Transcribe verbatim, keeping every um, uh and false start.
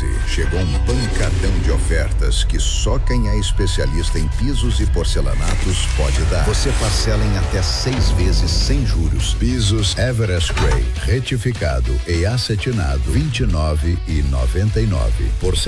doze, chegou um pancadão de ofertas que só quem é especialista em pisos e porcelanatos pode dar. Você parcela em até seis vezes sem juros. Pisos Everest Grey, retificado e acetinado, vinte e nove e noventa e nove.